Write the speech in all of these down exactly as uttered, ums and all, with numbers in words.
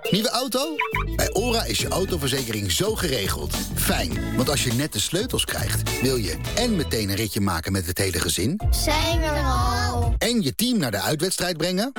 Nieuwe auto? Bij OHRA is je autoverzekering zo geregeld. Fijn, want als je net de sleutels krijgt... wil je en meteen een ritje maken met het hele gezin... Zijn we er al? En je team naar de uitwedstrijd brengen...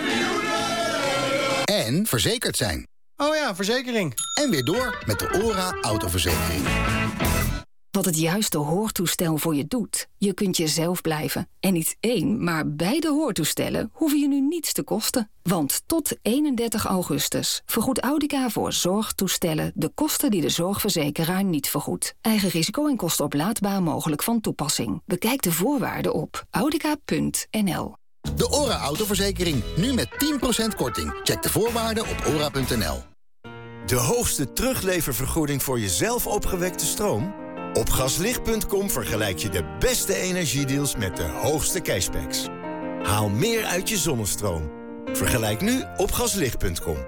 En verzekerd zijn. Oh ja, verzekering. En weer door met de OHRA autoverzekering. Wat het juiste hoortoestel voor je doet. Je kunt jezelf blijven. En niet één, maar beide hoortoestellen hoeven je nu niets te kosten. Want tot eenendertig augustus vergoedt Audica voor zorgtoestellen... de kosten die de zorgverzekeraar niet vergoedt. Eigen risico en kosten oplaadbaar mogelijk van toepassing. Bekijk de voorwaarden op audica punt n l. De OHRA autoverzekering, nu met tien procent korting. Check de voorwaarden op ora punt n l. De hoogste terugleververgoeding voor jezelf opgewekte stroom? Op gaslicht punt com vergelijk je de beste energiedeals met de hoogste cashbacks. Haal meer uit je zonnestroom. Vergelijk nu op gaslicht punt com.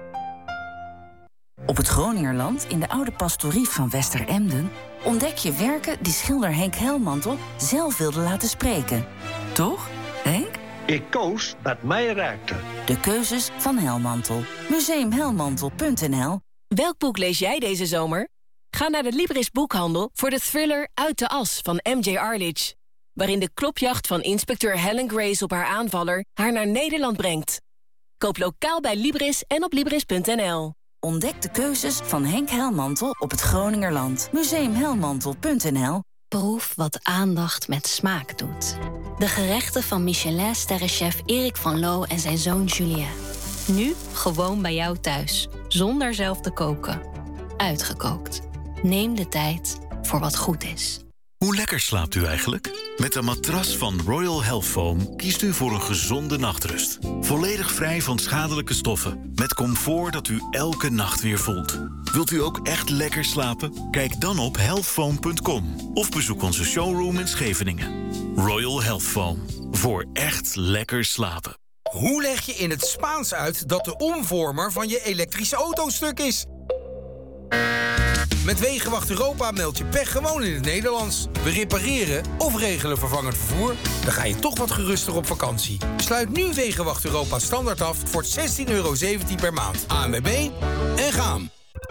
Op het Groningerland, in de oude pastorie van Westeremden... ontdek je werken die schilder Henk Helmantel zelf wilde laten spreken. Toch, Henk? Ik koos wat mij raakte. De keuzes van Helmantel. museum helmantel punt n l. Welk boek lees jij deze zomer? Ga naar de Libris boekhandel voor de thriller Uit de As van M J Arledge. Waarin de klopjacht van inspecteur Helen Grace op haar aanvaller haar naar Nederland brengt. Koop lokaal bij Libris en op libris punt n l. Ontdek de keuzes van Henk Helmantel op het Groningerland. museum helmantel punt n l. Proef wat aandacht met smaak doet. De gerechten van Michelin-sterrenchef Erik van Loo en zijn zoon Julien. Nu gewoon bij jou thuis, zonder zelf te koken. Uitgekookt. Neem de tijd voor wat goed is. Hoe lekker slaapt u eigenlijk? Met een matras van Royal Health Foam kiest u voor een gezonde nachtrust. Volledig vrij van schadelijke stoffen. Met comfort dat u elke nacht weer voelt. Wilt u ook echt lekker slapen? Kijk dan op health foam punt com of bezoek onze showroom in Scheveningen. Royal Health Foam. Voor echt lekker slapen. Hoe leg je in het Spaans uit dat de omvormer van je elektrische auto stuk is? Met Wegenwacht Europa meld je pech gewoon in het Nederlands. We repareren of regelen vervangend vervoer. Dan ga je toch wat geruster op vakantie. Sluit nu Wegenwacht Europa standaard af voor zestien euro zeventien per maand. A N W B en gaan.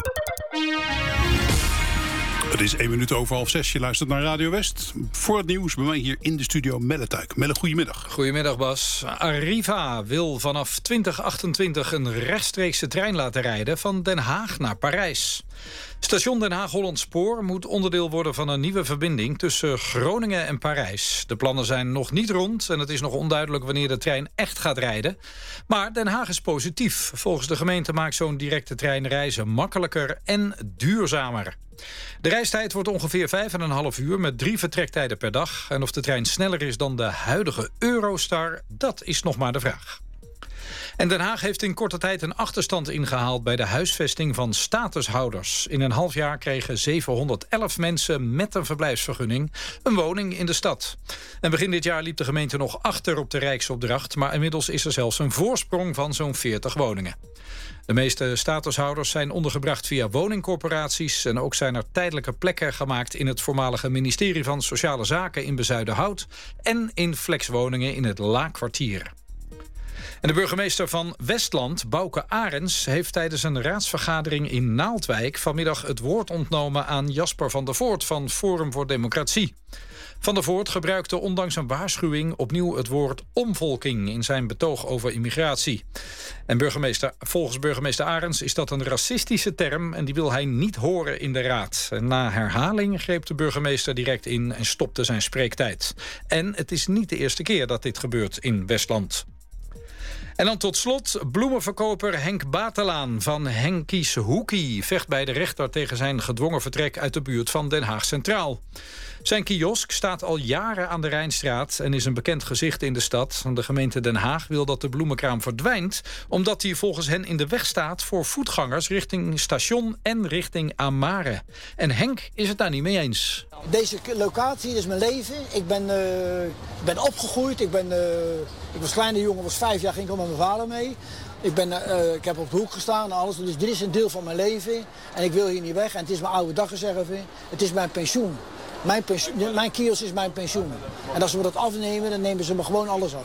Het is één minuut over half zes. Je luistert naar Radio West. Voor het nieuws bij mij hier in de studio Melle Tuik. Melle, goedemiddag. Goedemiddag, Bas. Arriva wil vanaf twintig achtentwintig een rechtstreekse trein laten rijden van Den Haag naar Parijs. Station Den Haag-Holland Spoor moet onderdeel worden van een nieuwe verbinding tussen Groningen en Parijs. De plannen zijn nog niet rond en het is nog onduidelijk wanneer de trein echt gaat rijden. Maar Den Haag is positief. Volgens de gemeente maakt zo'n directe trein reizen makkelijker en duurzamer. De reistijd wordt ongeveer vijf en een half uur met drie vertrektijden per dag. En of de trein sneller is dan de huidige Eurostar, dat is nog maar de vraag. En Den Haag heeft in korte tijd een achterstand ingehaald bij de huisvesting van statushouders. In een half jaar kregen zevenhonderdelf mensen met een verblijfsvergunning een woning in de stad. En begin dit jaar liep de gemeente nog achter op de Rijksopdracht, maar inmiddels is er zelfs een voorsprong van zo'n veertig woningen. De meeste statushouders zijn ondergebracht via woningcorporaties en ook zijn er tijdelijke plekken gemaakt in het voormalige ministerie van Sociale Zaken in Bezuidenhout en in flexwoningen in het Laakkwartier. En de burgemeester van Westland, Bouke Arends, heeft tijdens een raadsvergadering in Naaldwijk vanmiddag het woord ontnomen aan Jasper van der Voort van Forum voor Democratie. Van der Voort gebruikte ondanks een waarschuwing opnieuw het woord omvolking in zijn betoog over immigratie. En burgemeester, volgens burgemeester Arends is dat een racistische term en die wil hij niet horen in de raad. En na herhaling greep de burgemeester direct in en stopte zijn spreektijd. En het is niet de eerste keer dat dit gebeurt in Westland. En dan tot slot, bloemenverkoper Henk Batelaan van Henkies Hoekie vecht bij de rechter tegen zijn gedwongen vertrek uit de buurt van Den Haag Centraal. Zijn kiosk staat al jaren aan de Rijnstraat en is een bekend gezicht in de stad. De gemeente Den Haag wil dat de bloemenkraam verdwijnt, omdat hij volgens hen in de weg staat voor voetgangers richting station en richting Amare. En Henk is het daar niet mee eens. Deze locatie, dit is mijn leven. Ik ben, uh, ben opgegroeid. Ik, ben, uh, ik was kleine jongen, was vijf jaar, ging ik al met mijn vader mee. Ik, ben, uh, ik heb op de hoek gestaan en alles. Dus dit is een deel van mijn leven. En ik wil hier niet weg. En het is mijn oude dagreserve. Het is mijn pensioen. Mijn, pensioen, mijn kiosk is mijn pensioen. En als we dat afnemen, dan nemen ze me gewoon alles af.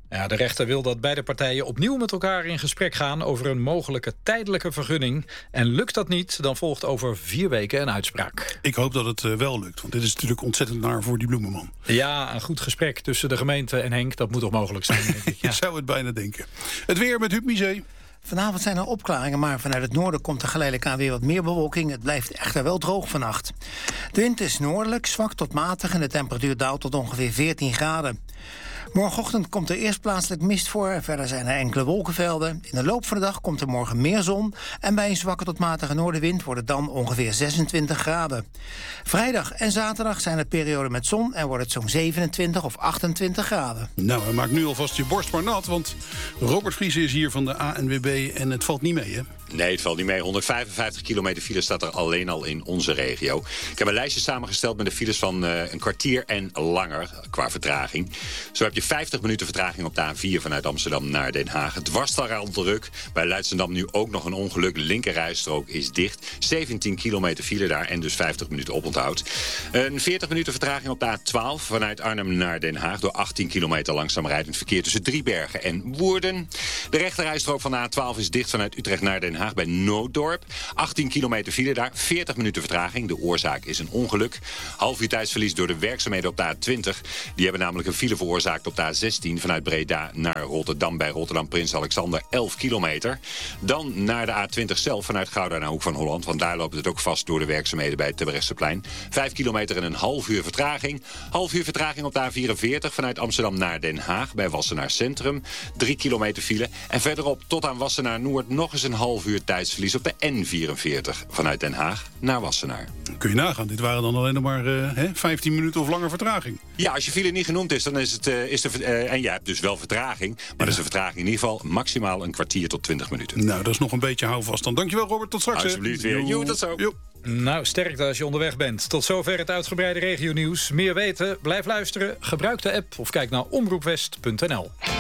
Ja, de rechter wil dat beide partijen opnieuw met elkaar in gesprek gaan over een mogelijke tijdelijke vergunning. En lukt dat niet, dan volgt over vier weken een uitspraak. Ik hoop dat het uh, wel lukt, want dit is natuurlijk ontzettend naar voor die bloemenman. Ja, een goed gesprek tussen de gemeente en Henk, dat moet toch mogelijk zijn, denk ik. Ja. Ik zou het bijna denken. Het weer met Huub Misé. Vanavond zijn er opklaringen, maar vanuit het noorden komt er geleidelijk aan weer wat meer bewolking. Het blijft echter wel droog vannacht. De wind is noordelijk, zwak tot matig en de temperatuur daalt tot ongeveer veertien graden. Morgenochtend komt er eerst plaatselijk mist voor. Verder zijn er enkele wolkenvelden. In de loop van de dag komt er morgen meer zon. En bij een zwakke tot matige noordenwind wordt het dan ongeveer zesentwintig graden. Vrijdag en zaterdag zijn er perioden met zon en wordt het zo'n zevenentwintig of achtentwintig graden. Nou, maak nu alvast je borst maar nat, want Robert Vriese is hier van de A N W B en het valt niet mee, hè? Nee, het valt niet mee. honderdvijfenvijftig kilometer file staat er alleen al in onze regio. Ik heb een lijstje samengesteld met de files van uh, een kwartier en langer qua vertraging. Zo heb je vijftig minuten vertraging op de A vier vanuit Amsterdam naar Den Haag. Het was daar al druk. Bij Leidschendam nu ook nog een ongeluk. De linkerrijstrook is dicht. zeventien kilometer file daar en dus vijftig minuten oponthoud. Een veertig minuten vertraging op de A twaalf vanuit Arnhem naar Den Haag. Door achttien kilometer langzaam rijdend verkeer tussen Driebergen en Woerden. De rechterrijstrook van de A twaalf is dicht vanuit Utrecht naar Den Haag bij Nooddorp. achttien kilometer file daar, veertig minuten vertraging. De oorzaak is een ongeluk. Half uur tijdsverlies door de werkzaamheden op de A twintig. Die hebben namelijk een file veroorzaakt op de A zestien... vanuit Breda naar Rotterdam bij Rotterdam Prins Alexander, elf kilometer. Dan naar de A twintig zelf vanuit Gouda naar Hoek van Holland... want daar loopt het ook vast door de werkzaamheden bij het Terbrechtseplein. vijf kilometer en een half uur vertraging. Half uur vertraging op de A vierenveertig vanuit Amsterdam naar Den Haag... bij Wassenaar Centrum, drie kilometer file. En verderop tot aan Wassenaar Noord nog eens een half uur tijdsverlies op de N vierenveertig vanuit Den Haag naar Wassenaar. Kun je nagaan, dit waren dan alleen nog maar uh, hè, vijftien minuten of langer vertraging. Ja, als je file niet genoemd is, dan is het... Uh, is de, uh, en je hebt dus wel vertraging, maar ja. Dan is de vertraging in ieder geval maximaal een kwartier tot twintig minuten. Nou, dat is nog een beetje houvast dan. Dankjewel Robert, tot straks. Alsjeblieft weer. Jo, tot zo. Jo. Nou, sterkte als je onderweg bent. Tot zover het uitgebreide regionieuws. Meer weten? Blijf luisteren, gebruik de app of kijk naar omroepwest punt n l.